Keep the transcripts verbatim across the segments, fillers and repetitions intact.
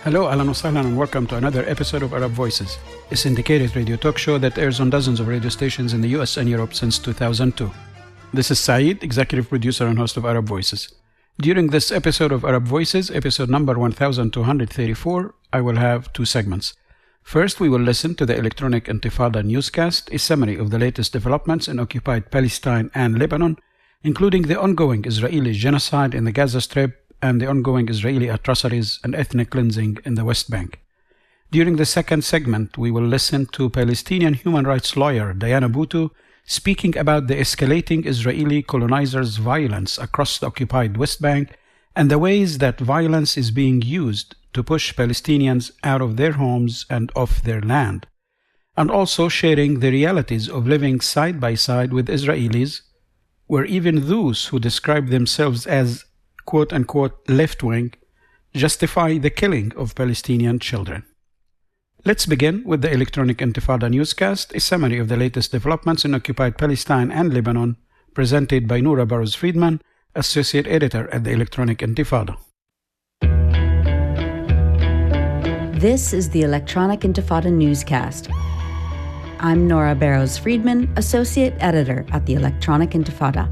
Hello, ahlan wa sahlan, and welcome to another episode of Arab Voices, a syndicated radio talk show that airs on dozens of radio stations in the U S and Europe since two thousand two. This is Saeed, executive producer and host of Arab Voices. During this episode of Arab Voices, episode number twelve thirty-four, I will have two segments. First, we will listen to the Electronic Intifada newscast, a summary of the latest developments in occupied Palestine and Lebanon, including the ongoing Israeli genocide in the Gaza Strip and the ongoing Israeli atrocities and ethnic cleansing in the West Bank. During the second segment, we will listen to Palestinian human rights lawyer Diana Buttu speaking about the escalating Israeli colonizers' violence across the occupied West Bank and the ways that violence is being used to push Palestinians out of their homes and off their land, and also sharing the realities of living side by side with Israelis, where even those who describe themselves as quote-unquote left-wing justify the killing of Palestinian children. Let's begin with the Electronic Intifada newscast, a summary of the latest developments in occupied Palestine and Lebanon, presented by Noura Barrows-Friedman, Associate Editor at the Electronic Intifada. This is the Electronic Intifada newscast. I'm Noura Barrows-Friedman, Associate Editor at the Electronic Intifada.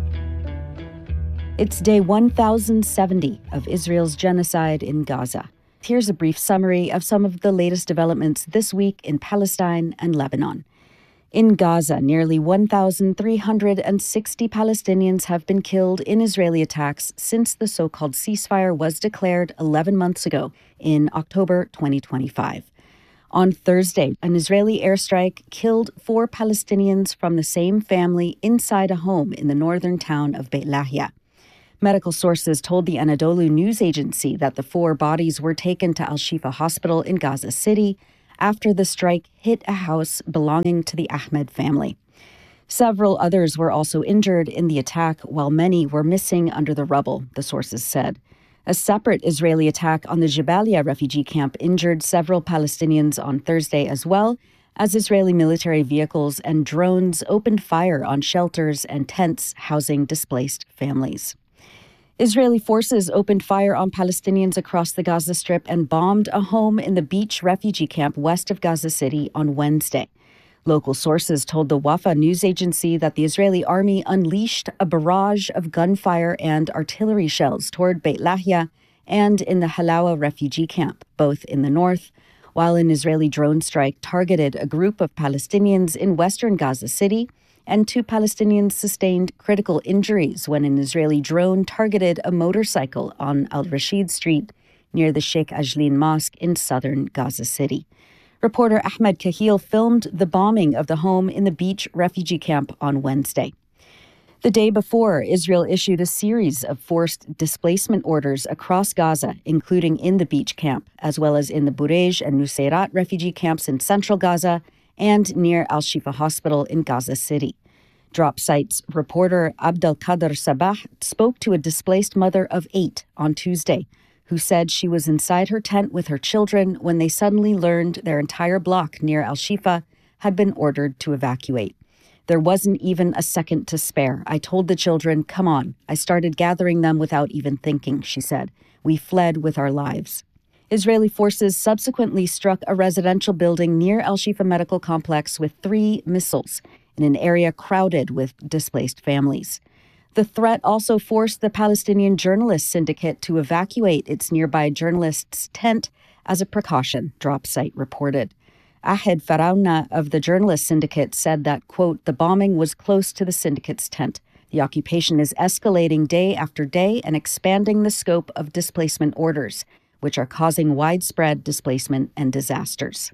It's day one thousand seventy of Israel's genocide in Gaza. Here's a brief summary of some of the latest developments this week in Palestine and Lebanon. In Gaza, nearly one thousand three hundred sixty Palestinians have been killed in Israeli attacks since the so-called ceasefire was declared eleven months ago in October twenty twenty-five. On Thursday, an Israeli airstrike killed four Palestinians from the same family inside a home in the northern town of Beit Lahia. Medical sources told the Anadolu news agency that the four bodies were taken to Al-Shifa Hospital in Gaza City after the strike hit a house belonging to the Ahmed family. Several others were also injured in the attack, while many were missing under the rubble, the sources said. A separate Israeli attack on the Jabalia refugee camp injured several Palestinians on Thursday as well, as Israeli military vehicles and drones opened fire on shelters and tents housing displaced families. Israeli forces opened fire on Palestinians across the Gaza Strip and bombed a home in the Beach refugee camp west of Gaza City on Wednesday. Local sources told the Wafa news agency that the Israeli army unleashed a barrage of gunfire and artillery shells toward Beit Lahia and in the Halawa refugee camp, both in the north, while an Israeli drone strike targeted a group of Palestinians in western Gaza City, and two Palestinians sustained critical injuries when an Israeli drone targeted a motorcycle on Al-Rashid Street near the Sheikh Ajlin Mosque in southern Gaza City. Reporter Ahmed Kahil filmed the bombing of the home in the Beach refugee camp on Wednesday. The day before, Israel issued a series of forced displacement orders across Gaza, including in the Beach camp, as well as in the Burej and Nuseirat refugee camps in central Gaza and near Al-Shifa Hospital in Gaza City. Drop Site's reporter Abdelkader Sabah spoke to a displaced mother of eight on Tuesday, who said she was inside her tent with her children when they suddenly learned their entire block near Al-Shifa had been ordered to evacuate. There wasn't even a second to spare. I told the children, come on. I started gathering them without even thinking, she said. We fled with our lives. Israeli forces subsequently struck a residential building near Al-Shifa Medical Complex with three missiles in an area crowded with displaced families. The threat also forced the Palestinian Journalists Syndicate to evacuate its nearby journalists' tent as a precaution, Drop Site reported. Ahed Farauna of the Journalists Syndicate said that, quote, the bombing was close to the syndicate's tent. The occupation is escalating day after day and expanding the scope of displacement orders, which are causing widespread displacement and disasters.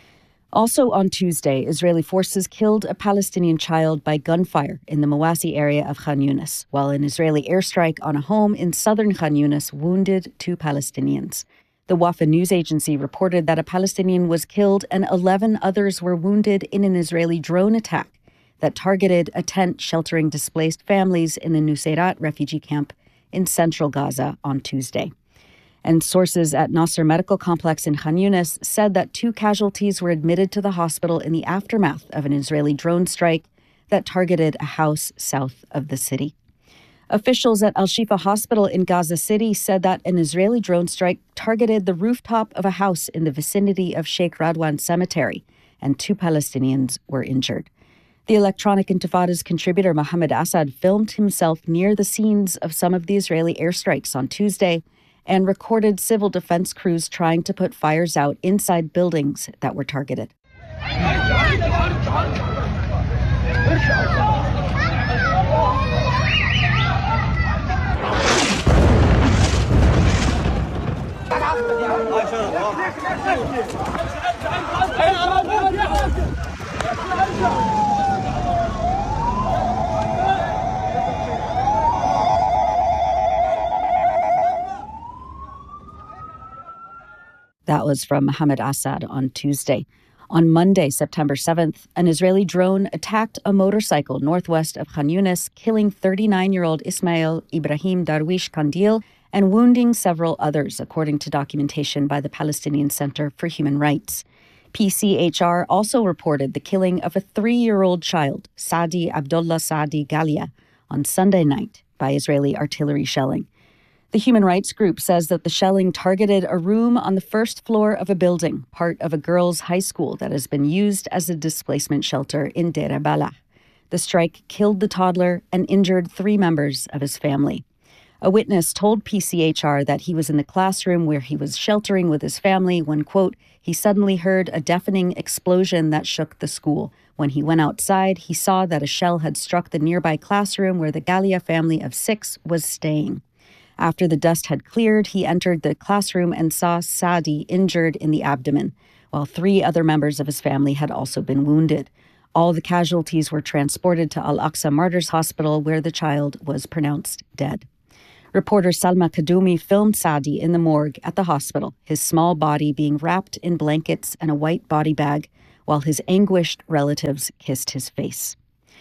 Also on Tuesday, Israeli forces killed a Palestinian child by gunfire in the Mawasi area of Khan Yunis, while an Israeli airstrike on a home in southern Khan Yunis wounded two Palestinians. The Wafa news agency reported that a Palestinian was killed and eleven others were wounded in an Israeli drone attack that targeted a tent sheltering displaced families in the Nuseirat refugee camp in central Gaza on Tuesday. And sources at Nasser Medical Complex in Khan Yunis said that two casualties were admitted to the hospital in the aftermath of an Israeli drone strike that targeted a house south of the city. Officials at Al-Shifa Hospital in Gaza City said that an Israeli drone strike targeted the rooftop of a house in the vicinity of Sheikh Radwan Cemetery, and two Palestinians were injured. The Electronic Intifada's contributor Mohammed Assad filmed himself near the scenes of some of the Israeli airstrikes on Tuesday and recorded civil defense crews trying to put fires out inside buildings that were targeted. That was from Mohammed Assad on Tuesday. On Monday, September seventh, an Israeli drone attacked a motorcycle northwest of Khan Yunis, killing thirty-nine-year-old Ismail Ibrahim Darwish Kandil and wounding several others, according to documentation by the Palestinian Center for Human Rights. P C H R also reported the killing of a three-year-old child, Saadi Abdullah Saadi Galia, on Sunday night by Israeli artillery shelling. The human rights group says that the shelling targeted a room on the first floor of a building, part of a girls' high school that has been used as a displacement shelter in Deir Balah. The strike killed the toddler and injured three members of his family. A witness told P C H R that he was in the classroom where he was sheltering with his family when, quote, he suddenly heard a deafening explosion that shook the school. When he went outside, he saw that a shell had struck the nearby classroom where the Galia family of six was staying. After the dust had cleared, he entered the classroom and saw Saadi injured in the abdomen, while three other members of his family had also been wounded. All the casualties were transported to Al-Aqsa Martyrs Hospital, where the child was pronounced dead. Reporter Salma Kadumi filmed Saadi in the morgue at the hospital, his small body being wrapped in blankets and a white body bag, while his anguished relatives kissed his face.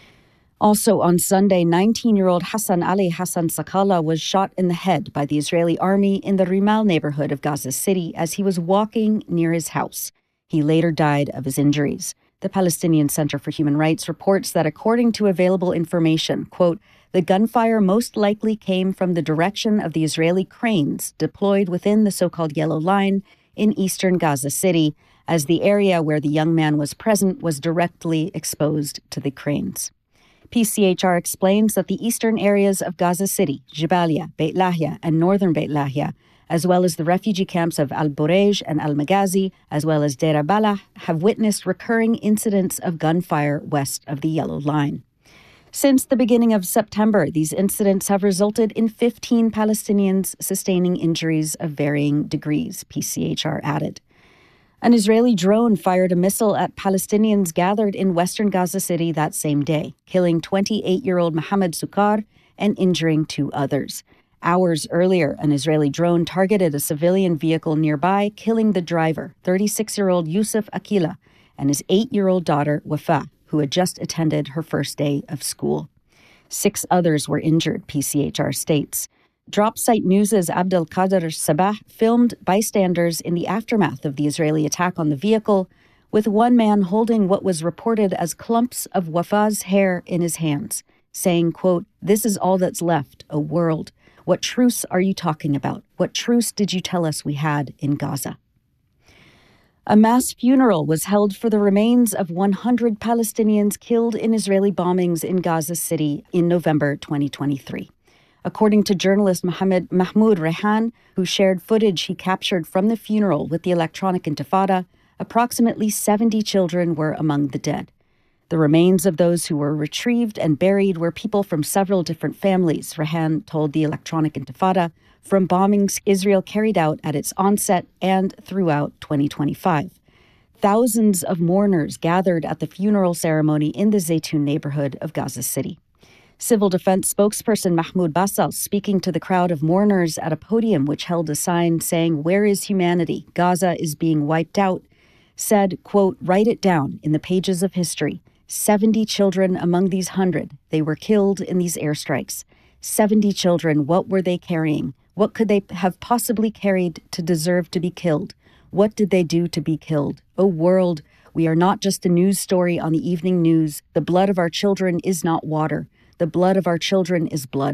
Also on Sunday, nineteen-year-old Hassan Ali Hassan Sakala was shot in the head by the Israeli army in the Rimal neighborhood of Gaza City as he was walking near his house. He later died of his injuries. The Palestinian Center for Human Rights reports that according to available information, quote, the gunfire most likely came from the direction of the Israeli cranes deployed within the so-called Yellow Line in eastern Gaza City, as the area where the young man was present was directly exposed to the cranes. P C H R explains that the eastern areas of Gaza City, Jabalia, Beit Lahia, and northern Beit Lahia, as well as the refugee camps of Al-Burej and Al-Maghazi, as well as Deir Balah, have witnessed recurring incidents of gunfire west of the Yellow Line. Since the beginning of September, these incidents have resulted in fifteen Palestinians sustaining injuries of varying degrees, P C H R added. An Israeli drone fired a missile at Palestinians gathered in western Gaza City that same day, killing twenty-eight-year-old Mohammed Sukar and injuring two others. Hours earlier, an Israeli drone targeted a civilian vehicle nearby, killing the driver, thirty-six-year-old Yusuf Akila, and his eight-year-old daughter, Wafa, who had just attended her first day of school. Six others were injured, P C H R states. Dropsite News' Abdel Qadir Sabah filmed bystanders in the aftermath of the Israeli attack on the vehicle, with one man holding what was reported as clumps of Wafa's hair in his hands, saying, quote, this is all that's left, a world. What truce are you talking about? What truce did you tell us we had in Gaza? A mass funeral was held for the remains of one hundred Palestinians killed in Israeli bombings in Gaza City in November twenty twenty-three. According to journalist Mohammed Mahmoud Rehan, who shared footage he captured from the funeral with the Electronic Intifada, approximately seventy children were among the dead. The remains of those who were retrieved and buried were people from several different families, Rehan told the Electronic Intifada, from bombings Israel carried out at its onset and throughout twenty twenty-five. Thousands of mourners gathered at the funeral ceremony in the Zaytun neighborhood of Gaza City. Civil defense spokesperson Mahmoud Basal, speaking to the crowd of mourners at a podium which held a sign saying, "Where is humanity? Gaza is being wiped out," said, quote, "Write it down in the pages of history. seventy children among these hundred. They were killed in these airstrikes. seventy children, what were they carrying? What could they have possibly carried to deserve to be killed? What did they do to be killed? O world, we are not just a news story on the evening news. The blood of our children is not water. The blood of our children is blood.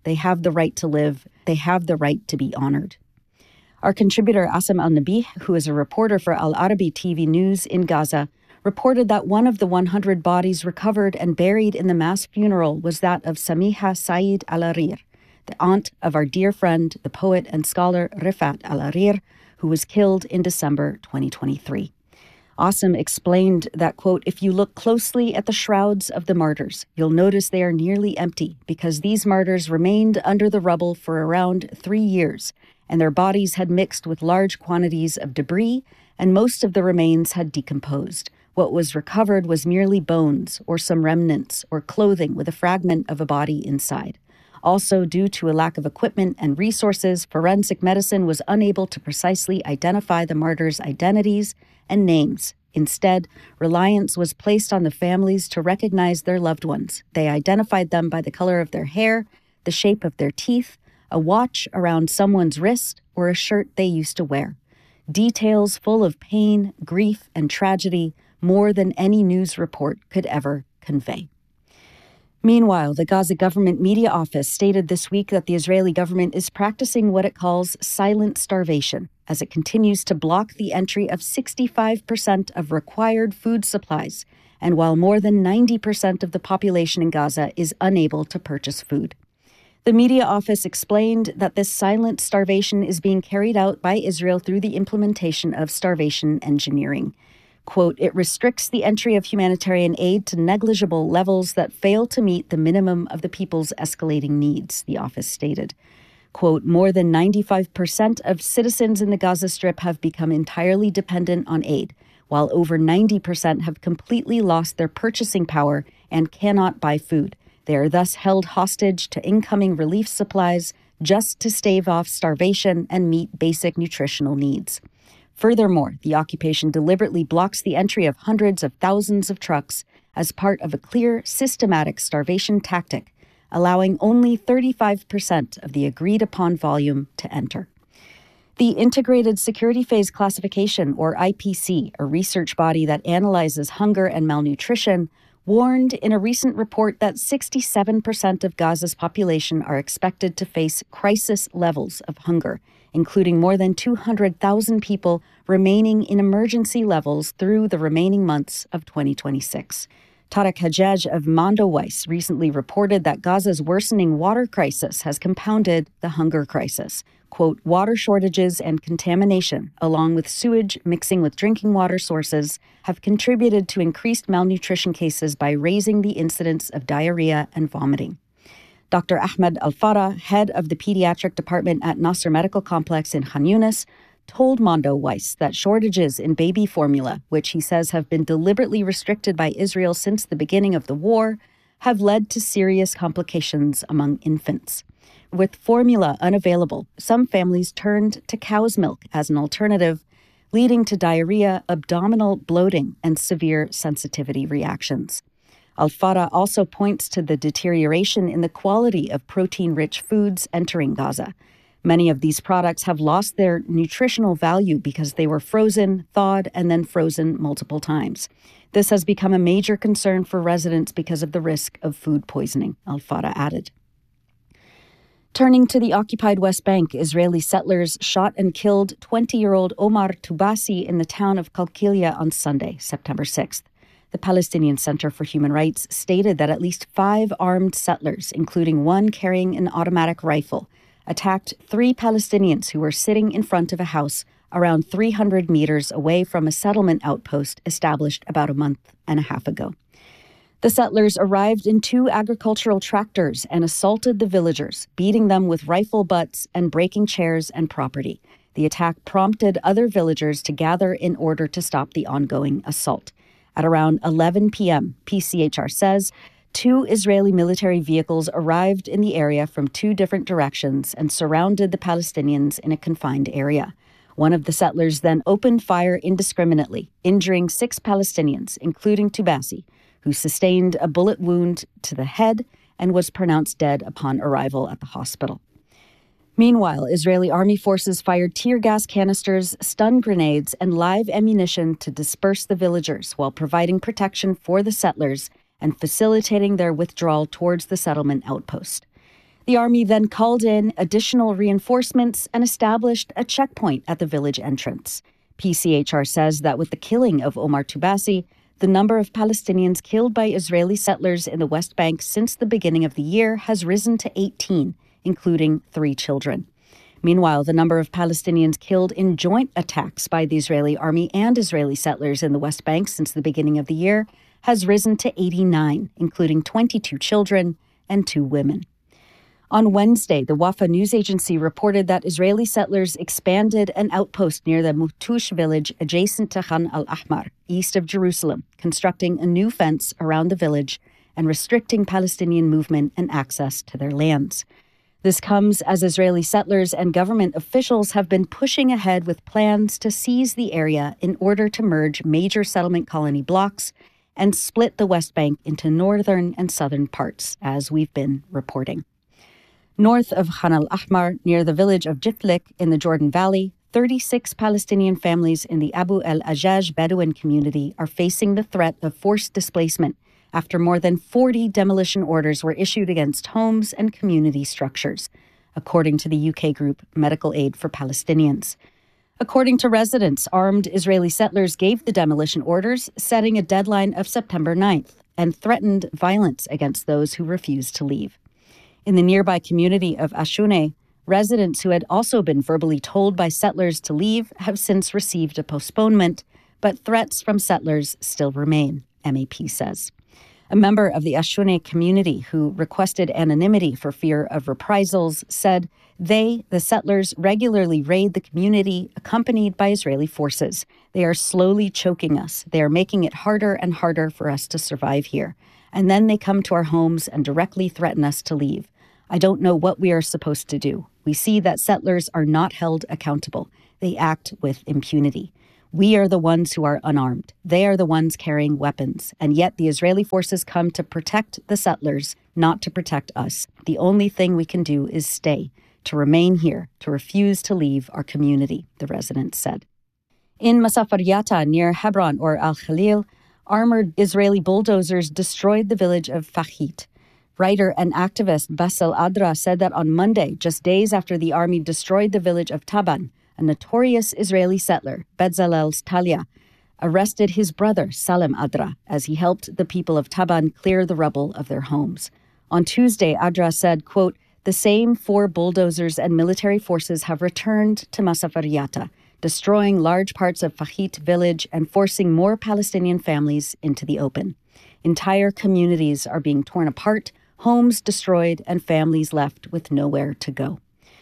They have the right to live. They have the right to be honored. Our contributor Assam Al-Nabih, who is a reporter for Al Arabi T V News in Gaza, reported that one of the one hundred bodies recovered and buried in the mass funeral was that of Samiha Saeed Al-Arir, the aunt of our dear friend, the poet and scholar Rifat Al-Arir, who was killed in December twenty twenty-three. Assam explained that, quote, if you look closely at the shrouds of the martyrs, you'll notice they are nearly empty because these martyrs remained under the rubble for around three years, and their bodies had mixed with large quantities of debris, and most of the remains had decomposed. What was recovered was merely bones or some remnants or clothing with a fragment of a body inside. Also, due to a lack of equipment and resources, forensic medicine was unable to precisely identify the martyrs' identities and names. Instead, reliance was placed on the families to recognize their loved ones. They identified them by the color of their hair, the shape of their teeth, a watch around someone's wrist, or a shirt they used to wear. Details full of pain, grief, and tragedy, more than any news report could ever convey. Meanwhile, the Gaza government media office stated this week that the Israeli government is practicing what it calls silent starvation, as it continues to block the entry of sixty-five percent of required food supplies, and while more than ninety percent of the population in Gaza is unable to purchase food. The media office explained that this silent starvation is being carried out by Israel through the implementation of starvation engineering. Quote, it restricts the entry of humanitarian aid to negligible levels that fail to meet the minimum of the people's escalating needs, the office stated. Quote, more than ninety-five percent of citizens in the Gaza Strip have become entirely dependent on aid, while over ninety percent have completely lost their purchasing power and cannot buy food. They are thus held hostage to incoming relief supplies just to stave off starvation and meet basic nutritional needs. Furthermore, the occupation deliberately blocks the entry of hundreds of thousands of trucks as part of a clear, systematic starvation tactic, allowing only thirty-five percent of the agreed-upon volume to enter. The Integrated Security Phase Classification, or I P C, a research body that analyzes hunger and malnutrition, warned in a recent report that sixty-seven percent of Gaza's population are expected to face crisis levels of hunger, including more than two hundred thousand people remaining in emergency levels through the remaining months of twenty twenty-six. Tarek Hajjaj of Mondoweiss recently reported that Gaza's worsening water crisis has compounded the hunger crisis. Quote, water shortages and contamination, along with sewage mixing with drinking water sources, have contributed to increased malnutrition cases by raising the incidence of diarrhea and vomiting. Doctor Ahmed Al-Farah, head of the pediatric department at Nasser Medical Complex in Khan Yunis, told Mondoweiss that shortages in baby formula, which he says have been deliberately restricted by Israel since the beginning of the war, have led to serious complications among infants. With formula unavailable, some families turned to cow's milk as an alternative, leading to diarrhea, abdominal bloating, and severe sensitivity reactions. Al-Farah also points to the deterioration in the quality of protein-rich foods entering Gaza. Many of these products have lost their nutritional value because they were frozen, thawed, and then frozen multiple times. This has become a major concern for residents because of the risk of food poisoning, Al-Farah added. Turning to the occupied West Bank, Israeli settlers shot and killed twenty-year-old Omar Tubasi in the town of Qalqilia on Sunday, September sixth. The Palestinian Center for Human Rights stated that at least five armed settlers, including one carrying an automatic rifle, attacked three Palestinians who were sitting in front of a house around three hundred meters away from a settlement outpost established about a month and a half ago. The settlers arrived in two agricultural tractors and assaulted the villagers, beating them with rifle butts and breaking chairs and property. The attack prompted other villagers to gather in order to stop the ongoing assault. At around eleven p.m., P C H R says, two Israeli military vehicles arrived in the area from two different directions and surrounded the Palestinians in a confined area. One of the settlers then opened fire indiscriminately, injuring six Palestinians, including Tubasi, who sustained a bullet wound to the head and was pronounced dead upon arrival at the hospital. Meanwhile, Israeli army forces fired tear gas canisters, stun grenades, and live ammunition to disperse the villagers while providing protection for the settlers and facilitating their withdrawal towards the settlement outpost. The army then called in additional reinforcements and established a checkpoint at the village entrance. P C H R says that with the killing of Omar Toubasi, the number of Palestinians killed by Israeli settlers in the West Bank since the beginning of the year has risen to eighteen, including three children. Meanwhile, the number of Palestinians killed in joint attacks by the Israeli army and Israeli settlers in the West Bank since the beginning of the year has risen to eighty-nine, including twenty-two children and two women. On Wednesday, the Wafa news agency reported that Israeli settlers expanded an outpost near the Mutush village adjacent to Khan al-Ahmar, east of Jerusalem, constructing a new fence around the village and restricting Palestinian movement and access to their lands. This comes as Israeli settlers and government officials have been pushing ahead with plans to seize the area in order to merge major settlement colony blocks and split the West Bank into northern and southern parts, as we've been reporting. North of Khan al-Ahmar, near the village of Jiflik in the Jordan Valley, thirty-six Palestinian families in the Abu el-Ajaj Bedouin community are facing the threat of forced displacement after more than forty demolition orders were issued against homes and community structures, according to the U K group Medical Aid for Palestinians. According to residents, armed Israeli settlers gave the demolition orders, setting a deadline of September ninth, and threatened violence against those who refused to leave. In the nearby community of Ashune, residents who had also been verbally told by settlers to leave have since received a postponement, but threats from settlers still remain, M A P says. A member of the Ashune community who requested anonymity for fear of reprisals said they, the settlers, regularly raid the community accompanied by Israeli forces. They are slowly choking us. They are making it harder and harder for us to survive here. And then they come to our homes and directly threaten us to leave. I don't know what we are supposed to do. We see that settlers are not held accountable. They act with impunity. We are the ones who are unarmed. They are the ones carrying weapons. And yet the Israeli forces come to protect the settlers, not to protect us. The only thing we can do is stay, to remain here, to refuse to leave our community, the residents said. In Masafariyata, near Hebron or Al-Khalil, armored Israeli bulldozers destroyed the village of Fahit. Writer and activist Bassel Adra said that on Monday, just days after the army destroyed the village of Taban, a notorious Israeli settler, Bezalel Talia, arrested his brother, Salem Adra, as he helped the people of Taban clear the rubble of their homes. On Tuesday, Adra said, quote, the same four bulldozers and military forces have returned to Masafariyata, destroying large parts of Fahit village and forcing more Palestinian families into the open. Entire communities are being torn apart, homes destroyed, and families left with nowhere to go.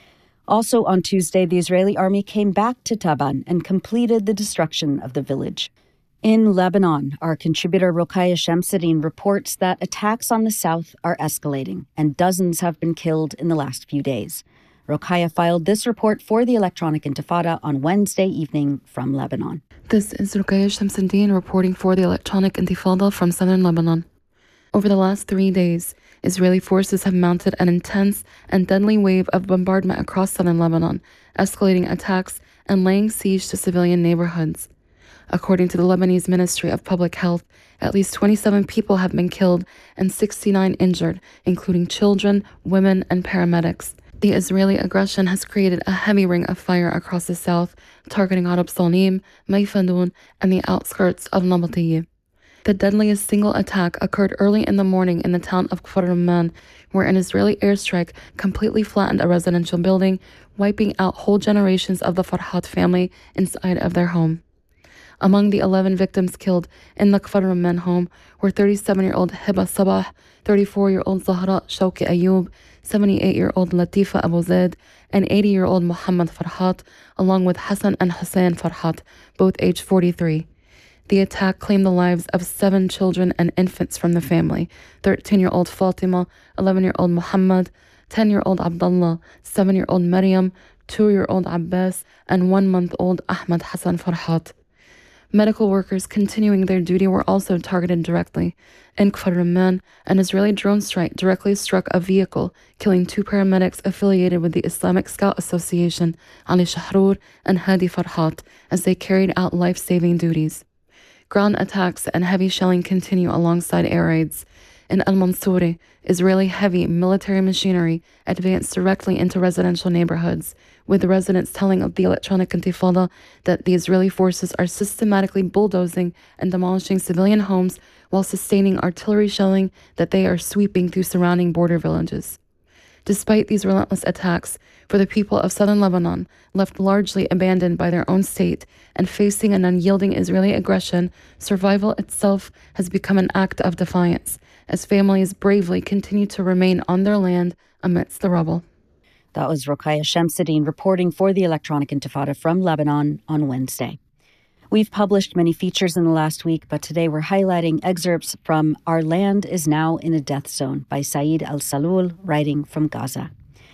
Also on Tuesday, the Israeli army came back to Taban and completed the destruction of the village. In Lebanon, our contributor Rokhaya Shamsuddin reports that attacks on the south are escalating, and dozens have been killed in the last few days. Rokhaya filed this report for the Electronic Intifada on Wednesday evening from Lebanon. This is Rokhaya Shamsuddin reporting for the Electronic Intifada from southern Lebanon. Over the last three days, Israeli forces have mounted an intense and deadly wave of bombardment across southern Lebanon, escalating attacks and laying siege to civilian neighborhoods. According to the Lebanese Ministry of Public Health, at least twenty-seven people have been killed and sixty-nine injured, including children, women, and paramedics. The Israeli aggression has created a heavy ring of fire across the south, targeting Arab Salnim, Mayfadun, and the outskirts of Nabatiyeh. The deadliest single attack occurred early in the morning in the town of Kfar Rumman, where an Israeli airstrike completely flattened a residential building, wiping out whole generations of the Farhat family inside of their home. Among the eleven victims killed in the Kfar Rumman home were thirty-seven-year-old Hiba Sabah, thirty-four-year-old Zahra Shawki Ayoub, seventy-eight-year-old Latifa Abu Zaid, and eighty-year-old Muhammad Farhat, along with Hassan and Hussein Farhat, both aged forty-three. The attack claimed the lives of seven children and infants from the family: thirteen-year-old Fatima, eleven-year-old Muhammad, ten-year-old Abdullah, seven-year-old Maryam, two-year-old Abbas, and one-month-old Ahmad Hassan Farhat. Medical workers continuing their duty were also targeted directly. In Kfar Rumman, an Israeli drone strike directly struck a vehicle, killing two paramedics affiliated with the Islamic Scout Association, Ali Shahrour and Hadi Farhat, as they carried out life-saving duties. Ground attacks and heavy shelling continue alongside air raids. in Al-Mansouri, Israeli heavy military machinery advanced directly into residential neighborhoods, with residents telling of the Electronic Intifada that the Israeli forces are systematically bulldozing and demolishing civilian homes while sustaining artillery shelling that they are sweeping through surrounding border villages. Despite these relentless attacks, for the people of southern Lebanon, left largely abandoned by their own state and facing an unyielding Israeli aggression, survival itself has become an act of defiance, as families bravely continue to remain on their land amidst the rubble. That was Rokhaya Shamsuddin reporting for the Electronic Intifada from Lebanon on Wednesday. We've published many features in the last week, but today we're highlighting excerpts from Our Land is Now in a Death Zone by Saeed Al-Salul, writing from Gaza.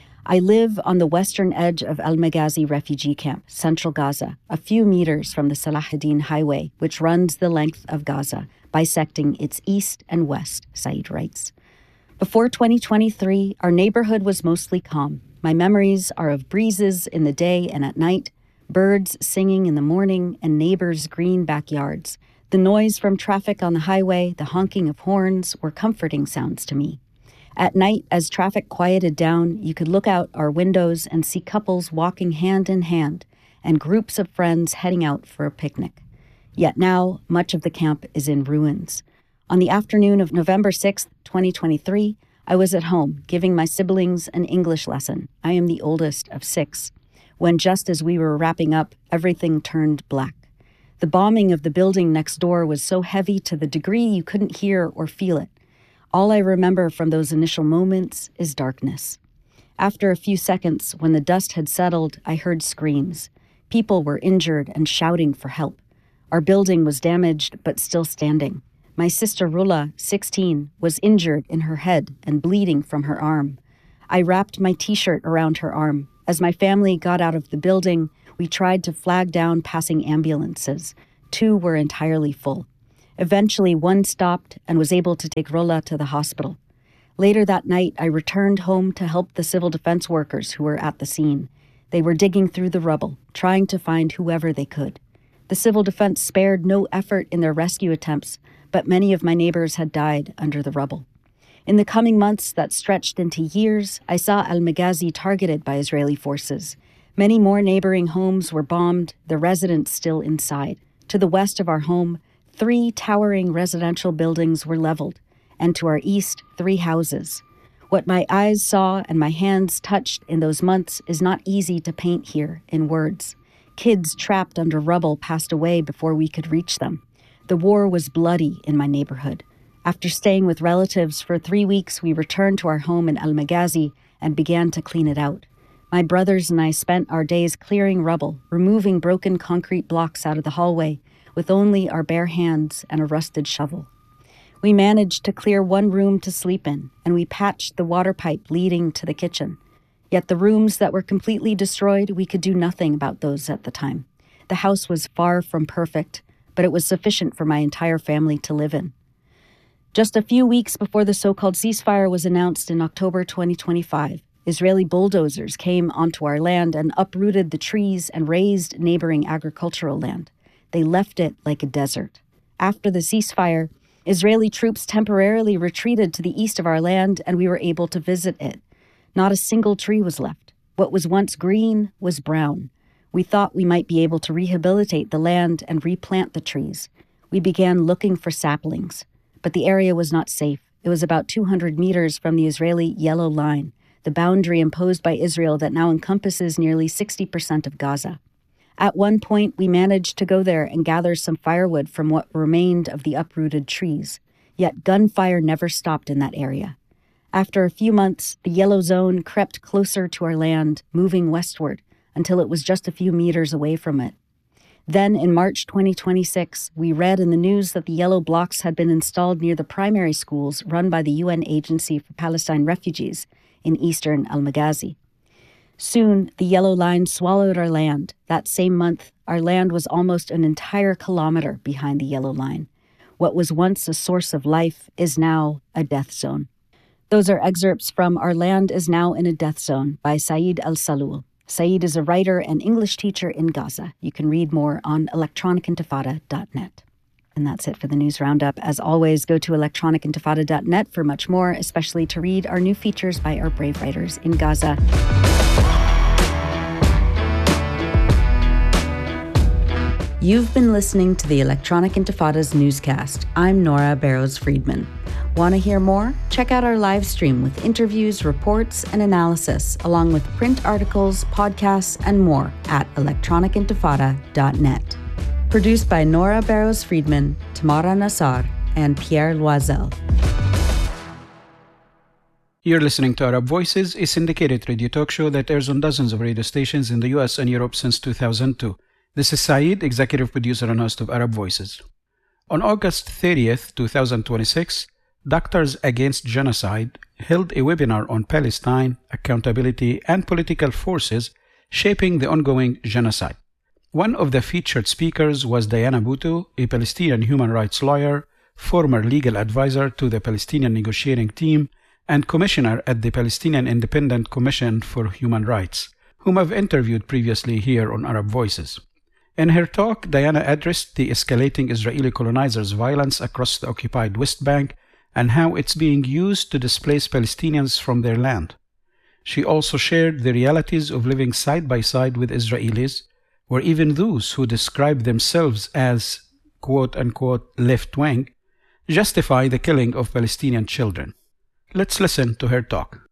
I live on the western edge of Al-Maghazi refugee camp, central Gaza, a few meters from the Salahuddin Highway, which runs the length of Gaza, bisecting its east and west, Saeed writes. Before twenty twenty-three, our neighborhood was mostly calm. My memories are of breezes in the day and at night, birds singing in the morning, and neighbors' green backyards. The noise from traffic on the highway, the honking of horns, were comforting sounds to me. At night, as traffic quieted down, you could look out our windows and see couples walking hand in hand and groups of friends heading out for a picnic. Yet now, much of the camp is in ruins. On the afternoon of November sixth, twenty twenty-three, I was at home giving my siblings an English lesson. I am the oldest of six. When just as we were wrapping up, everything turned black. The bombing of the building next door was so heavy to the degree you couldn't hear or feel it. All I remember from those initial moments is darkness. After a few seconds, when the dust had settled, I heard screams. People were injured and shouting for help. Our building was damaged, but still standing. My sister Rula, sixteen, was injured in her head and bleeding from her arm. I wrapped my t-shirt around her arm. As my family got out of the building, we tried to flag down passing ambulances. Two were entirely full. Eventually, one stopped and was able to take Rola to the hospital. Later that night, I returned home to help the civil defense workers who were at the scene. They were digging through the rubble, trying to find whoever they could. The civil defense spared no effort in their rescue attempts, but many of my neighbors had died under the rubble. In the coming months that stretched into years, I saw Al-Maghazi targeted by Israeli forces. Many more neighboring homes were bombed, the residents still inside. To the west of our home, three towering residential buildings were leveled, and to our east, three houses. What my eyes saw and my hands touched in those months is not easy to paint here in words. Kids trapped under rubble passed away before we could reach them. The war was bloody in my neighborhood. After staying with relatives for three weeks, we returned to our home in Al-Maghazi and began to clean it out. My brothers and I spent our days clearing rubble, removing broken concrete blocks out of the hallway, with only our bare hands and a rusted shovel. We managed to clear one room to sleep in, and we patched the water pipe leading to the kitchen. Yet the rooms that were completely destroyed, we could do nothing about those at the time. The house was far from perfect, but it was sufficient for my entire family to live in. Just a few weeks before the so-called ceasefire was announced in October twenty twenty-five, Israeli bulldozers came onto our land and uprooted the trees and razed neighboring agricultural land. They left it like a desert. After the ceasefire, Israeli troops temporarily retreated to the east of our land, and we were able to visit it. Not a single tree was left. What was once green was brown. We thought we might be able to rehabilitate the land and replant the trees. We began looking for saplings. But the area was not safe. It was about two hundred meters from the Israeli Yellow Line, the boundary imposed by Israel that now encompasses nearly sixty percent of Gaza. At one point, we managed to go there and gather some firewood from what remained of the uprooted trees. Yet gunfire never stopped in that area. After a few months, the yellow zone crept closer to our land, moving westward, until it was just a few meters away from it. Then, in March twenty twenty-six, we read in the news that the yellow blocks had been installed near the primary schools run by the U N Agency for Palestine Refugees in eastern Al-Maghazi. Soon, the yellow line swallowed our land. That same month, our land was almost an entire kilometer behind the yellow line. What was once a source of life is now a death zone. Those are excerpts from Our Land is Now in a Death Zone by Saeed Al-Salul. Saeed is a writer and English teacher in Gaza. You can read more on electronic intifada dot net. And that's it for the News Roundup. As always, go to electronic intifada dot net for much more, especially to read our new features by our brave writers in Gaza. You've been listening to the Electronic Intifada's newscast. I'm Nora Barrows-Friedman. Want to hear more? Check out our live stream with interviews, reports, and analysis, along with print articles, podcasts, and more at electronic intifada dot net. Produced by Nora Barrows-Friedman, Tamara Nassar, and Pierre Loisel. You're listening to Arab Voices, a syndicated radio talk show that airs on dozens of radio stations in the U S and Europe since two thousand two. This is Saeed, executive producer and host of Arab Voices. On August thirtieth, twenty twenty-six, Doctors Against Genocide held a webinar on Palestine, accountability, and political forces shaping the ongoing genocide. One of the featured speakers was Diana Bhutto, a Palestinian human rights lawyer, former legal advisor to the Palestinian negotiating team, and commissioner at the Palestinian Independent Commission for Human Rights, whom I've interviewed previously here on Arab Voices. In her talk, Diana addressed the escalating Israeli colonizers' violence across the occupied West Bank and how it's being used to displace Palestinians from their land. She also shared the realities of living side by side with Israelis, where even those who describe themselves as quote-unquote left-wing justify the killing of Palestinian children. Let's listen to her talk.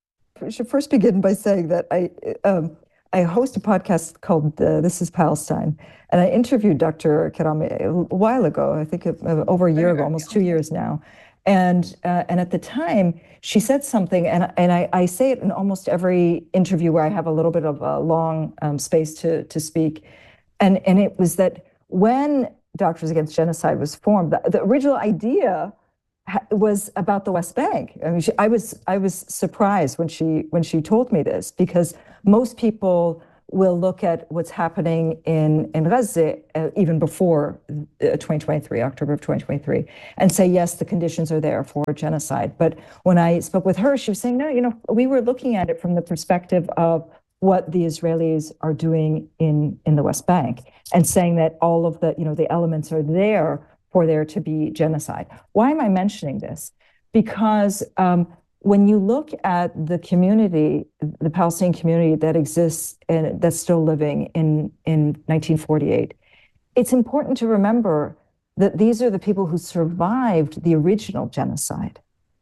I should first begin by saying that I um, I host a podcast called uh, This is Palestine, and I interviewed Doctor Karami a while ago, I think uh, over a year ago, almost two years now. And uh, and at the time, she said something, and and I, I say it in almost every interview where I have a little bit of a long um, space to to speak, and and it was that when Doctors Against Genocide was formed, the, the original idea ha- was about the West Bank. I mean, she, I was I was surprised when she when she told me this, because most people will look at what's happening in, in Gaza, uh, even before uh, twenty twenty-three, October of twenty twenty-three, and say, yes, the conditions are there for genocide. But when I spoke with her, she was saying, no, you know, we were looking at it from the perspective of what the Israelis are doing in, in the West Bank, and saying that all of the, you know, the elements are there for there to be genocide. Why am I mentioning this? Because um, when you look at the community, the Palestinian community that exists and that's still living in, in nineteen forty-eight, it's important to remember that these are the people who survived the original genocide.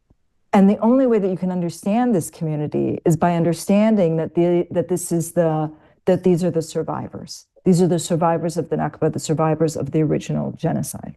And the only way that you can understand this community is by understanding that the that this is the that these are the survivors. These are the survivors of the Nakba, the survivors of the original genocide.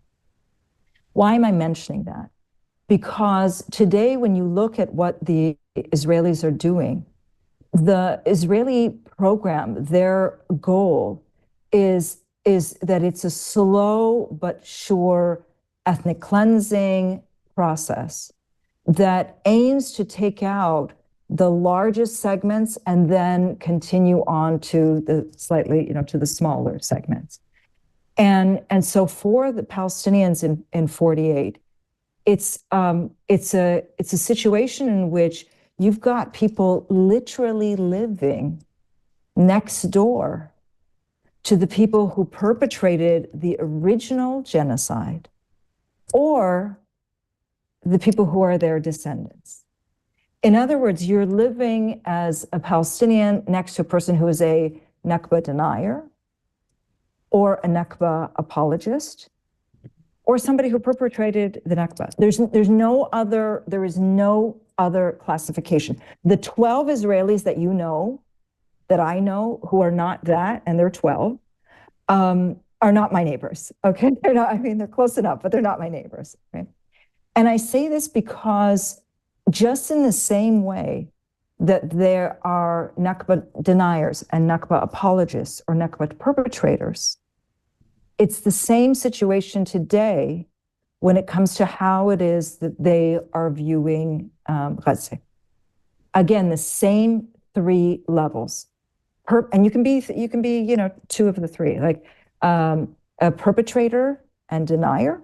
Why am I mentioning that? Because today, when you look at what the Israelis are doing, the Israeli program, their goal is, is that it's a slow but sure ethnic cleansing process that aims to take out the largest segments and then continue on to the slightly, you know, to the smaller segments. And, and so for the Palestinians in, in forty-eight, It's um, it's a it's a situation in which you've got people literally living next door to the people who perpetrated the original genocide, or the people who are their descendants. In other words, you're living as a Palestinian next to a person who is a Nakba denier, or a Nakba apologist, or somebody who perpetrated the Nakba. There's there's no other, there is no other classification. The twelve Israelis that you know, that I know, who are not that, and they're twelve, um, are not my neighbors, okay? They're not, I mean, they're close enough, but they're not my neighbors, right? And I say this because just in the same way that there are Nakba deniers and Nakba apologists or Nakba perpetrators, it's the same situation today when it comes to how it is that they are viewing um, Gaza. Again, the same three levels. Per, and you can be, you can be, you know, two of the three, like um, a perpetrator and denier,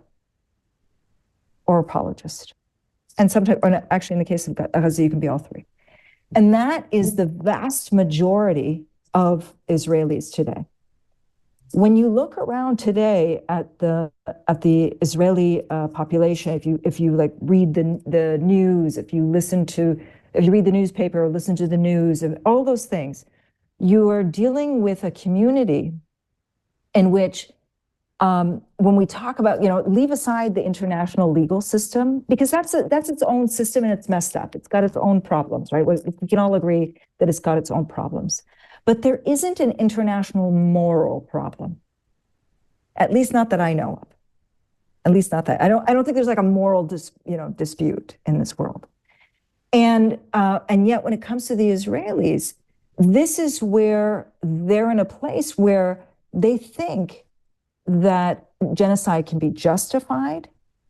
or apologist. And sometimes, or actually in the case of Gaza, you can be all three. And that is the vast majority of Israelis today. When you look around today at the at the Israeli uh, population, if you if you like read the the news, if you listen to if you read the newspaper or listen to the news and all those things, you are dealing with a community in which, um, when we talk about, you know, leave aside the international legal system, because that's a, that's its own system and it's messed up. It's got its own problems, right? We can all agree that it's got its own problems. But there isn't an international moral problem, at least not that I know of. At least not that I don't. I don't think there's like a moral, dis, you know, dispute in this world. And uh, and yet, when it comes to the Israelis, this is where they're in a place where they think that genocide can be justified,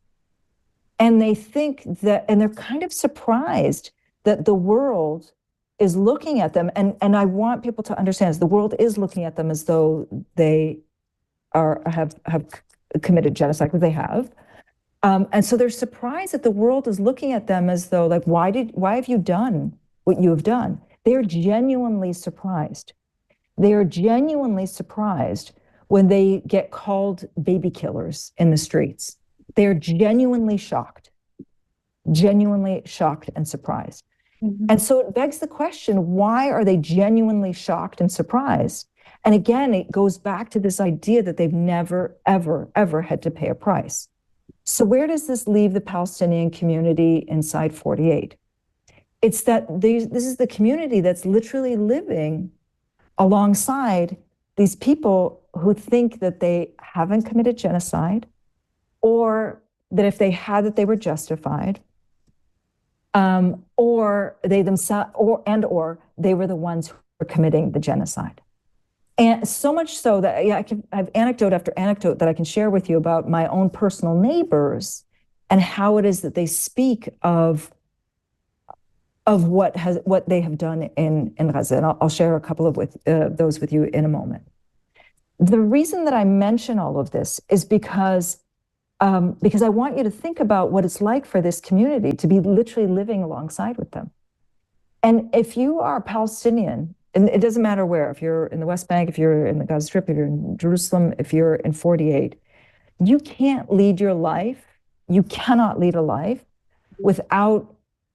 and they think that, and they're kind of surprised that the world is looking at them, and, and I want people to understand, is the world is looking at them as though they are have have committed genocide, because they have. Um, and so they're surprised that the world is looking at them as though, like, why did why have you done what you have done? They are genuinely surprised. They are genuinely surprised when they get called baby killers in the streets. They are genuinely shocked, genuinely shocked and surprised. Mm-hmm. And so it begs the question, why are they genuinely shocked and surprised? And again, it goes back to this idea that they've never, ever, ever had to pay a price. So where does this leave the Palestinian community inside forty-eight? It's that these, this is the community that's literally living alongside these people who think that they haven't committed genocide, or that if they had, that they were justified, um, or they themselves, or and or they were the ones who were committing the genocide. And so much so that, yeah, I can I have anecdote after anecdote that I can share with you about my own personal neighbors and how it is that they speak of of what has what they have done in in Gaza. And I'll, I'll share a couple of with uh, those with you in a moment. The reason that I mention all of this is because um, because I want you to think about what it's like for this community to be literally living alongside with them. And if you are Palestinian, and it doesn't matter where, if you're in the West Bank, if you're in the Gaza Strip, if you're in Jerusalem, if you're in forty-eight, you can't lead your life, you cannot lead a life without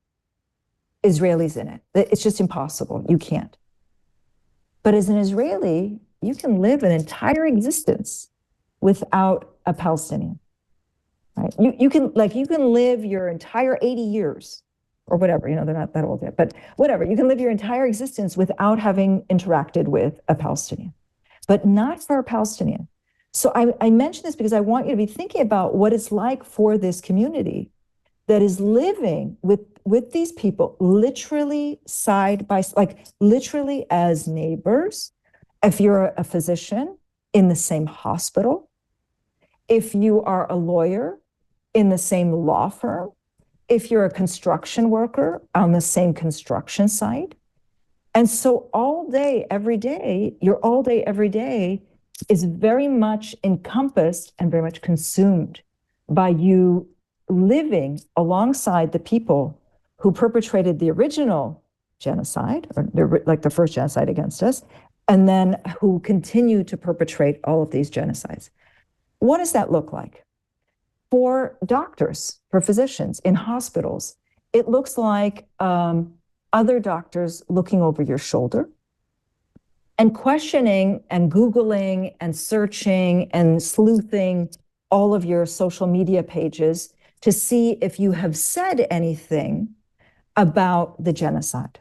Israelis in it. It's just impossible. You can't. But as an Israeli, you can live an entire existence without a Palestinian. Right? You you can like you can live your entire eighty years or whatever, you know, they're not that old yet, but whatever, you can live your entire existence without having interacted with a Palestinian, but not for a Palestinian. So I, I mention this because I want you to be thinking about what it's like for this community that is living with, with these people literally side by, like literally as neighbors. If you're a physician in the same hospital, if you are a lawyer in the same law firm, if you're a construction worker on the same construction site. And so all day, every day, your all day, every day is very much encompassed and very much consumed by you living alongside the people who perpetrated the original genocide, or the, like the first genocide against us, and then who continue to perpetrate all of these genocides. What does that look like? For doctors, for physicians in hospitals, it looks like um, other doctors looking over your shoulder and questioning and Googling and searching and sleuthing all of your social media pages to see if you have said anything about the genocide,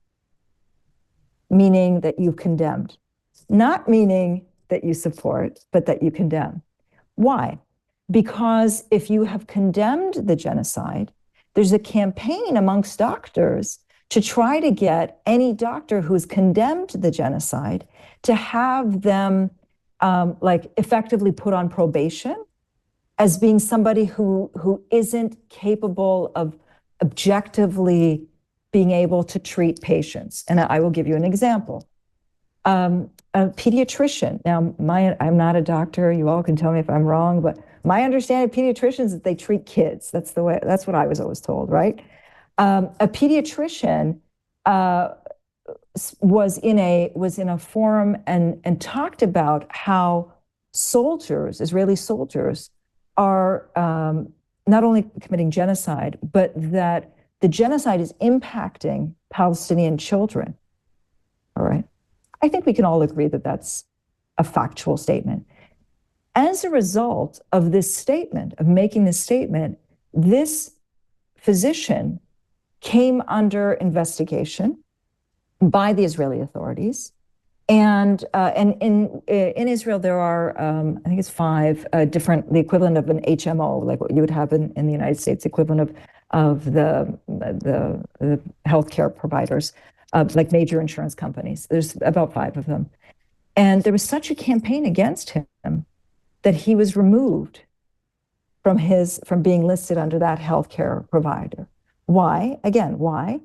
meaning that you condemned, not meaning that you support, but that you condemn. Why? Because if you have condemned the genocide, there's a campaign amongst doctors to try to get any doctor who's condemned the genocide to have them um, like effectively put on probation as being somebody who, who isn't capable of objectively being able to treat patients. And I will give you an example. Um, a pediatrician, now my, I'm not a doctor, you all can tell me if I'm wrong, but my understanding of pediatricians is that they treat kids. That's the way, that's what I was always told, right? Um, a pediatrician uh, was in a was in a forum and and talked about how soldiers, Israeli soldiers, are um, not only committing genocide, but that the genocide is impacting Palestinian children. All right. I think we can all agree that that's a factual statement. As a result of this statement, of making this statement, this physician came under investigation by the Israeli authorities. And uh, and in in Israel, there are, um, I think it's five uh, different, the equivalent of an H M O, like what you would have in, in the United States, equivalent of of the the, the healthcare providers, uh, like major insurance companies. There's about five of them. And there was such a campaign against him that he was removed from his from being listed under that healthcare provider. Why? Again, why?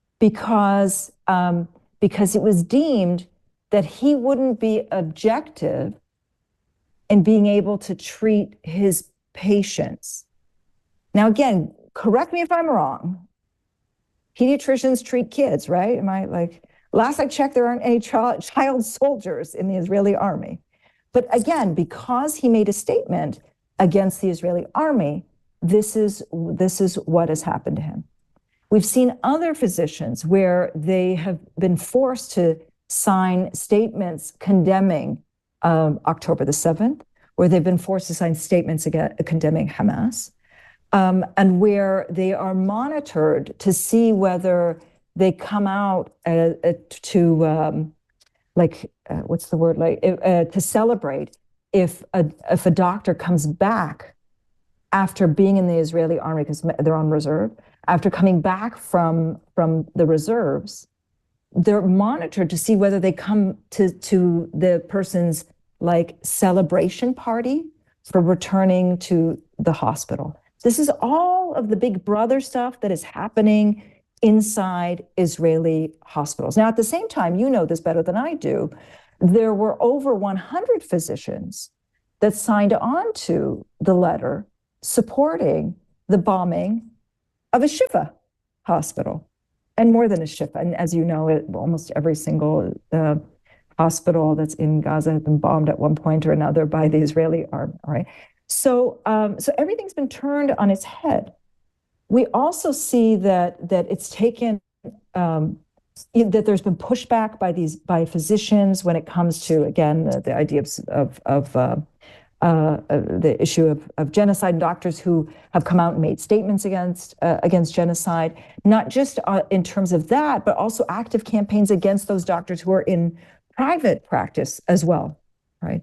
Because um, because it was deemed that he wouldn't be objective in being able to treat his patients. Now, again, correct me if I'm wrong. Pediatricians treat kids, right? Am I like, last I checked, there aren't any child, child soldiers in the Israeli army. But again, because he made a statement against the Israeli army, this is, this is what has happened to him. We've seen other physicians where they have been forced to sign statements condemning um, October the seventh, where they've been forced to sign statements against, condemning Hamas, um, and where they are monitored to see whether they come out uh, uh, to, um, like, uh, what's the word, like, uh, to celebrate if a, if a doctor comes back after being in the Israeli army, because they're on reserve, after coming back from, from the reserves, they're monitored to see whether they come to, to the person's like celebration party for returning to the hospital. This is all of the big brother stuff that is happening inside Israeli hospitals. Now, at the same time, you know this better than I do, there were over one hundred physicians that signed on to the letter supporting the bombing of a Shifa hospital. And more than a Shifa. And as you know, it, almost every single uh, hospital that's in Gaza has been bombed at one point or another by the Israeli army. All right. So, um, so everything's been turned on its head. We also see that that it's taken um, that there's been pushback by these by physicians when it comes to, again, the, the idea of of, of uh, Uh, uh, the issue of, of genocide, and doctors who have come out and made statements against uh, against genocide, not just uh, in terms of that, but also active campaigns against those doctors who are in private practice as well, right?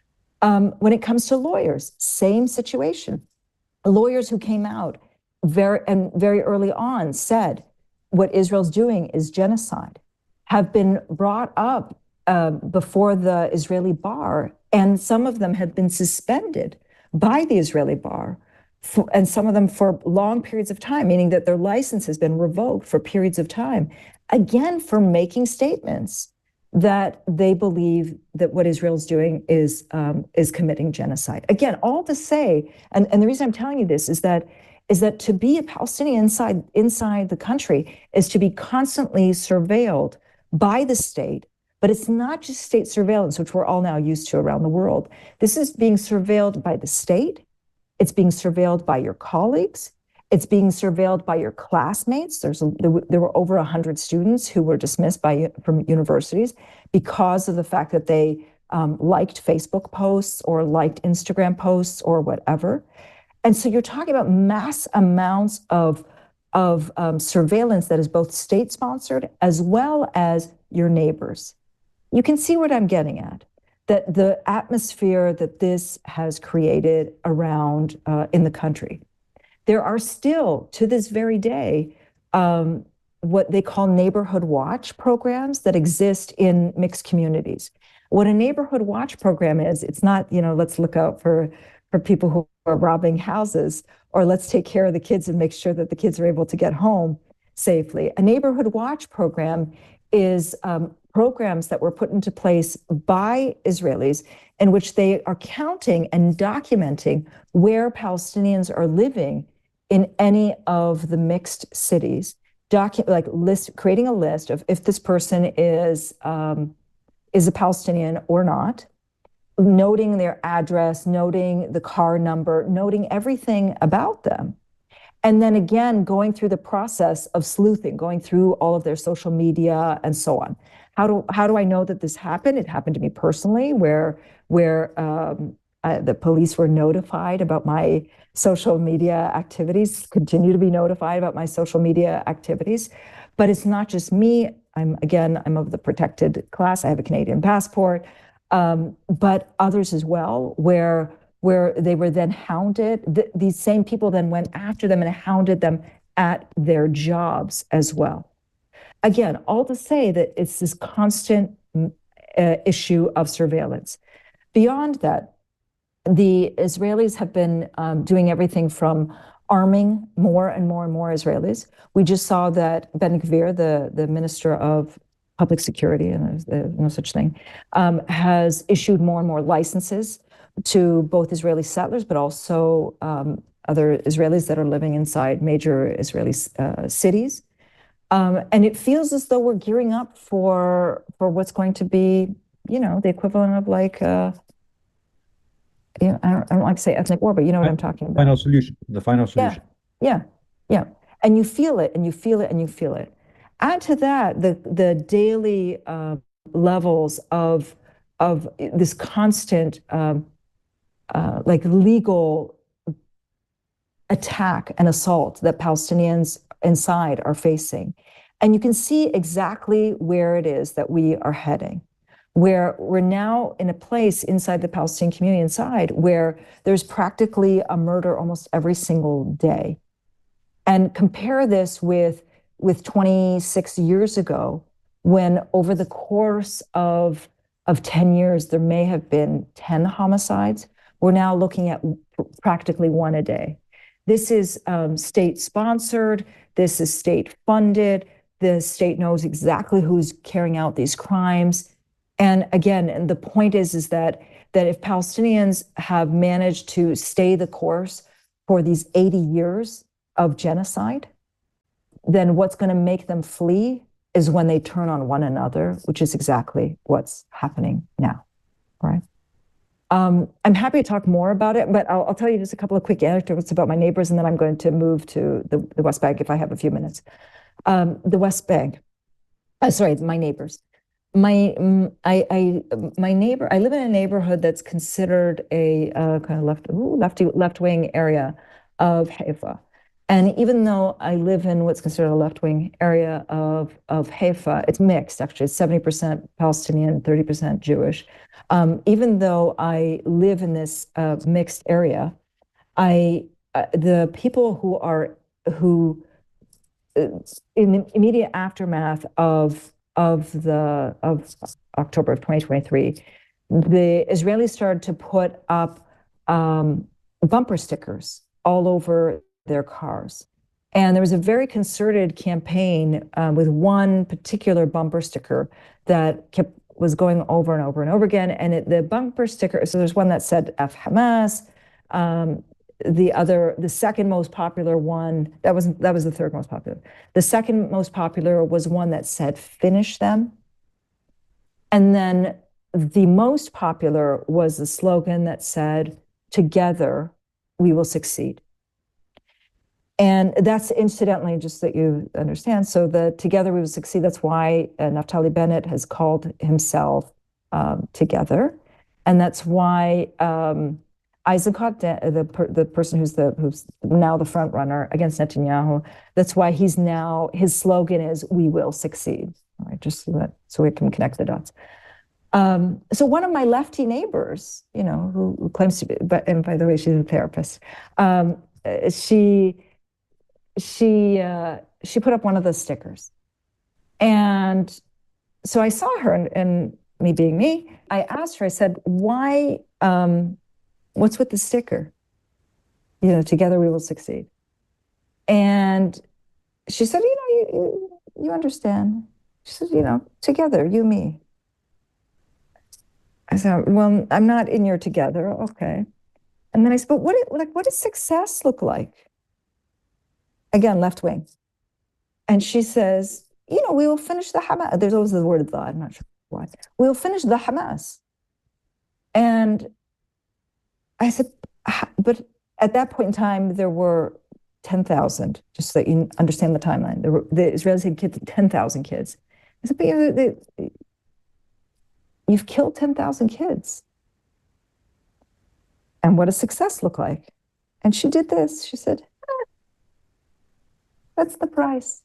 Um, when it comes to lawyers, same situation. Lawyers who came out very and very early on said what Israel's doing is genocide, have been brought up uh, before the Israeli bar. And some of them have been suspended by the Israeli bar, for, and some of them for long periods of time, meaning that their license has been revoked for periods of time, again, for making statements that they believe that what Israel's doing is um, is committing genocide. Again, all to say, and, and the reason I'm telling you this is that is that to be a Palestinian inside inside the country is to be constantly surveilled by the state. But it's not just state surveillance, which we're all now used to around the world. This is being surveilled by the state. It's being surveilled by your colleagues. It's being surveilled by your classmates. There's a, there, there were over one hundred students who were dismissed by from universities because of the fact that they um, liked Facebook posts or liked Instagram posts or whatever. And so you're talking about mass amounts of, of um, surveillance that is both state-sponsored as well as your neighbors. You can see what I'm getting at, that the atmosphere that this has created around uh, in the country. There are still, to this very day, um, what they call neighborhood watch programs that exist in mixed communities. What a neighborhood watch program is, it's not, you know, let's look out for, for people who are robbing houses, or let's take care of the kids and make sure that the kids are able to get home safely. A neighborhood watch program is um, programs that were put into place by Israelis in which they are counting and documenting where Palestinians are living in any of the mixed cities, docu- like list, creating a list of if this person is um, is a Palestinian or not, noting their address, noting the car number, noting everything about them. And then again, going through the process of sleuthing, going through all of their social media and so on. How do how do I know that this happened? It happened to me personally, where where um, uh, the police were notified about my social media activities, continue to be notified about my social media activities. But it's not just me. I'm again, I'm of the protected class. I have a Canadian passport, um, but others as well, where where they were then hounded. Th- these same people then went after them and hounded them at their jobs as well. Again, all to say that it's this constant uh, issue of surveillance. Beyond that, the Israelis have been um, doing everything from arming more and more and more Israelis. We just saw that Ben Gvir, the, the Minister of Public Security, and there's no such thing, um, has issued more and more licenses to both Israeli settlers, but also um, other Israelis that are living inside major Israeli uh, cities. Um, and it feels as though we're gearing up for for what's going to be, you know, the equivalent of like, uh, you know, I don't, I don't like to say ethnic war, but you know what I'm talking about. Final solution, the final solution. Yeah, yeah, yeah. And you feel it, and you feel it, and you feel it. Add to that the the daily uh, levels of of this constant. Um, Uh, like legal attack and assault that Palestinians inside are facing. And you can see exactly where it is that we are heading, where we're now in a place inside the Palestinian community inside where there's practically a murder almost every single day. And compare this with, with twenty-six years ago, when over the course of, of ten years, there may have been ten homicides. We're now looking at practically one a day. This is um, state sponsored. This is state funded. The state knows exactly who's carrying out these crimes. And again, and the point is, is that, that if Palestinians have managed to stay the course for these eighty years of genocide, then what's going to make them flee is when they turn on one another, which is exactly what's happening now, right? Um, I'm happy to talk more about it, but I'll, I'll tell you just a couple of quick anecdotes about my neighbors, and then I'm going to move to the, the West Bank if I have a few minutes. Um, the West Bank, uh, sorry, my neighbors. My, I, I, my neighbor, I live in a neighborhood that's considered a uh, kind of left, ooh, lefty, left-wing area of Haifa. And even though I live in what's considered a left-wing area of, of Haifa, it's mixed, actually. It's seventy percent Palestinian, thirty percent Jewish. Um, even though I live in this uh, mixed area, I uh, the people who are who uh, in the immediate aftermath of of the of October of twenty twenty-three, the Israelis started to put up um, bumper stickers all over their cars. And there was a very concerted campaign uh, with one particular bumper sticker that kept was going over and over and over again. And it, the bumper sticker, so there's one that said F Hamas, um, the other, the second most popular one, that was that was the third most popular. The second most popular was one that said finish them. And then the most popular was the slogan that said, together we will succeed. And that's incidentally, just that you understand, so the Together We Will Succeed, that's why uh, Naftali Bennett has called himself um, Together. And that's why um, Eisenkot, the, per, the person who's, the, who's now the front runner against Netanyahu, that's why he's now, his slogan is, we will succeed. All right, just so, that, so we can connect the dots. Um, so one of my lefty neighbors, you know, who, who claims to be, but, and by the way, she's a therapist, um, she, she uh, she put up one of the stickers. And so I saw her, and, and me being me, I asked her, I said, why, um, what's with the sticker? You know, together we will succeed. And she said, you know, you, you, you understand. She said, you know, together, you, me. I said, well, I'm not in your together, okay. And then I said, but what, like, what does success look like? Again, left wing. And she says, you know, we will finish the Hamas. There's always the word the, I'm not sure why. We will finish the Hamas. And I said, but at that point in time, there were ten thousand, just so that you understand the timeline. There were, the Israelis had killed ten thousand kids. I said, but you know, they, you've killed ten thousand kids. And what does success look like? And she did this. She said, ah, that's the price.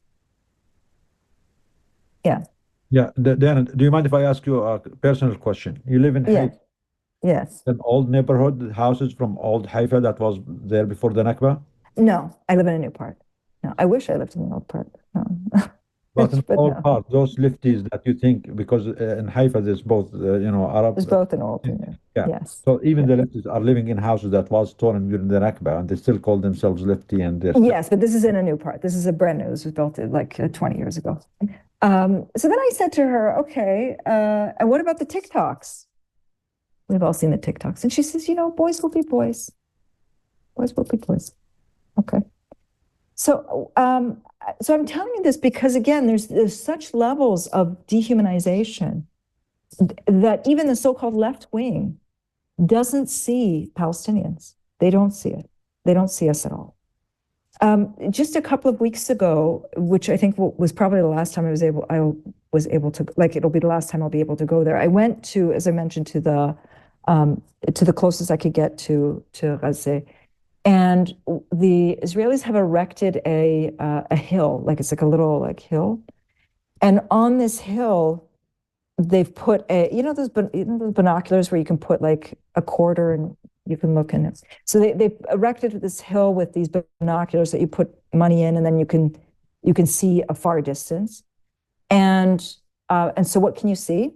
Yeah. Yeah, Diana, do you mind if I ask you a personal question? You live in Yeah. Haifa, Yes. an old neighborhood, houses from old Haifa that was there before the Nakba? No, I live in a new part. No, I wish I lived in an old part. No. But in But old no. part, those lifties that you think, because uh, in Haifa there's both, uh, you know, Arab. There's both an old and new. Yeah. Yes. So even the lefties are living in houses that was torn during the Nakba, and they still call themselves lefty, and they're Yes, but this is in a new part. This is a brand new. This was built uh, like uh, twenty years ago. Um, so then I said to her, okay, uh, and what about the TikToks? We've all seen the TikToks. And she says, you know, boys will be boys. Boys will be boys. Okay. So, um, so I'm telling you this because, again, there's, there's such levels of dehumanization that even the so-called left wing doesn't see Palestinians. They don't see it. They don't see us at all. Um, just a couple of weeks ago, which I think was probably the last time I was able, I was able to, like, it'll be the last time I'll be able to go there. I went to, as I mentioned, to the, um, to the closest I could get to, to Gaza. And the Israelis have erected a, uh, a hill, like it's like a little like hill. And on this hill, they've put a, you know, those, you know, those binoculars where you can put like a quarter and you can look in it. So they, they've erected this hill with these binoculars that you put money in, and then you can, you can see a far distance. And, uh, and so what can you see?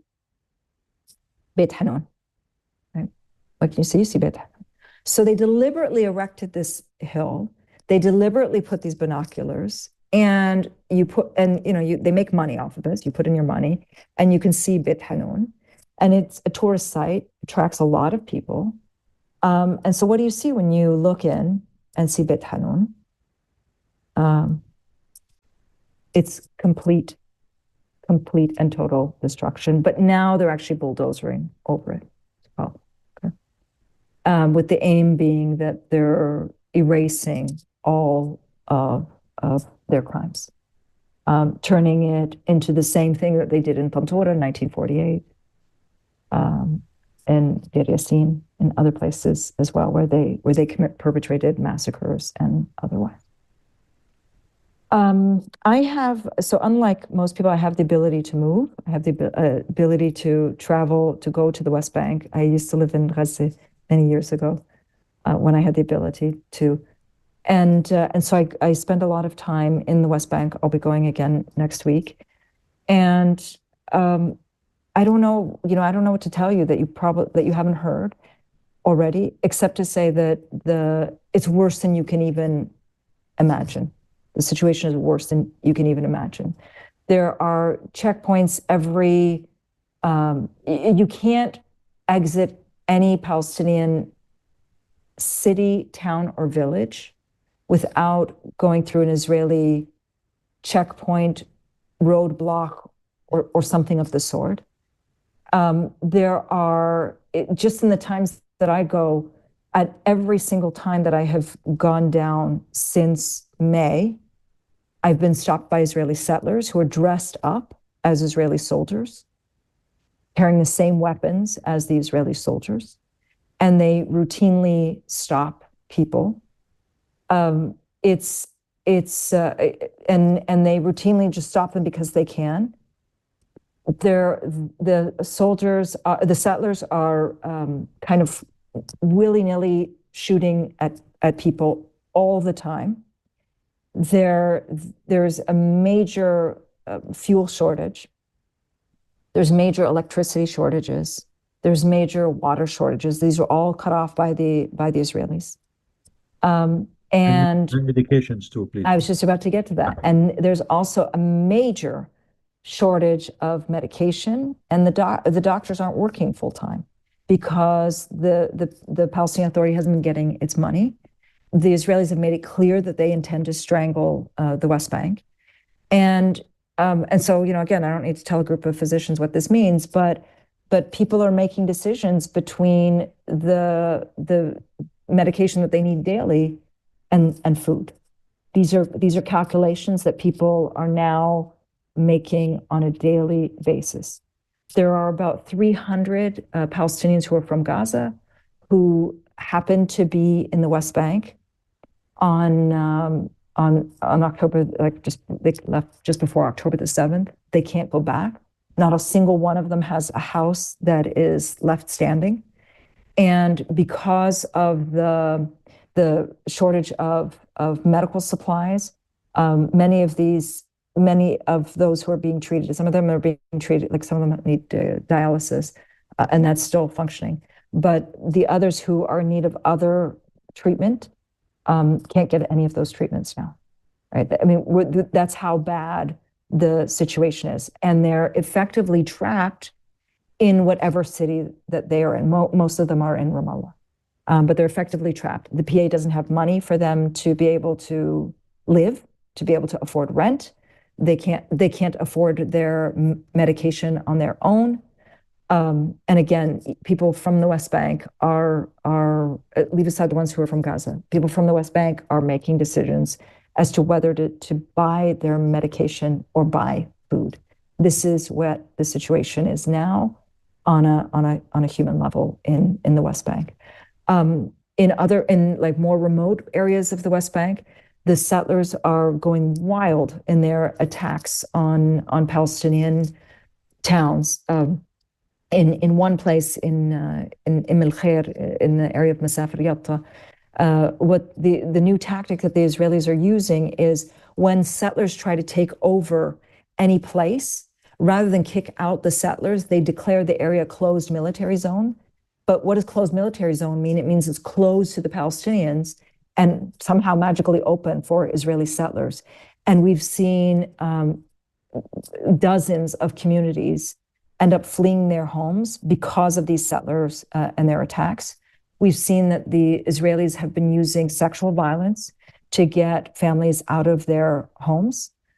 Beit Hanun, right? What can you see? You see Beit Hanun. So they deliberately erected this hill. They deliberately put these binoculars, and you put, and you know, you they make money off of this. You put in your money, and you can see Beit Hanun, and it's a tourist site. Attracts a lot of people. Um, and so, what do you see when you look in and see Beit Hanun? Um, it's complete, complete and total destruction. But now they're actually bulldozering over it. Oh, okay. Um, with the aim being that they're erasing all of, of their crimes, um, turning it into the same thing that they did in Pantora in nineteen forty-eight, um, and Deir Yassin, and other places as well, where they where they commit perpetrated massacres and otherwise. Um, I have, so unlike most people, I have the ability to move. I have the uh, ability to travel, to go to the West Bank. I used to live in Gaza many years ago uh, when I had the ability to. And uh, and so I, I spend a lot of time in the West Bank. I'll be going again next week. And um, I don't know, you know, I don't know what to tell you that you probably, that you haven't heard already, except to say that the it's worse than you can even imagine. The situation is worse than you can even imagine. There are checkpoints every, um, you can't exit any Palestinian city, town, or village without going through an Israeli checkpoint, roadblock, or, or something of the sort. Um, there are, it, just in the times that I go, at every single time that I have gone down since May, I've been stopped by Israeli settlers who are dressed up as Israeli soldiers, carrying the same weapons as the Israeli soldiers, and they routinely stop people. Um, it's it's uh, and and they routinely just stop them because they can. They're, the soldiers, uh, the settlers are um, kind of willy-nilly shooting at, at people all the time. There, there's a major uh, fuel shortage. There's major electricity shortages. There's major water shortages. These are all cut off by the by the Israelis. Um, and, and medications too, please. I was just about to get to that. And there's also a major shortage of medication, and the doc the doctors aren't working full time because the, the the Palestinian Authority hasn't been getting its money. The Israelis have made it clear that they intend to strangle uh, the West Bank, and um, and so you know again, I don't need to tell a group of physicians what this means, but but people are making decisions between the the medication that they need daily and and food. These are these are calculations that people are now making on a daily basis. There are about three hundred uh, Palestinians who are from Gaza who happen to be in the West Bank on um, on on October, like just they left just before October the seventh. They can't go back. Not a single one of them has a house that is left standing. And because of the the shortage of of medical supplies, um, many of these many of those who are being treated, some of them are being treated, like some of them need uh, dialysis, uh, and that's still functioning. But the others who are in need of other treatment um, can't get any of those treatments now, right? I mean, we're, that's how bad the situation is. And they're effectively trapped in whatever city that they are in. Mo- most of them are in Ramallah, um, but they're effectively trapped. The P A doesn't have money for them to be able to live, to be able to afford rent. They can't, they can't afford their m- medication on their own. Um, and again, people from the West Bank are, are, leave aside the ones who are from Gaza, people from the West Bank are making decisions as to whether to, to buy their medication or buy food. This is what the situation is now on a, on a, on a human level in, in the West Bank. Um, in other, in like more remote areas of the West Bank, the settlers are going wild in their attacks on, on Palestinian towns. Um, In in one place in uh, in Umm al-Khair, in the area of Masafir Yatta, uh, what the, the new tactic that the Israelis are using is when settlers try to take over any place, rather than kick out the settlers, they declare the area a closed military zone. But what does closed military zone mean? It means it's closed to the Palestinians and somehow magically open for Israeli settlers. And we've seen um, dozens of communities end up fleeing their homes because of these settlers uh, and their attacks. We've seen that the Israelis have been using sexual violence to get families out of their homes.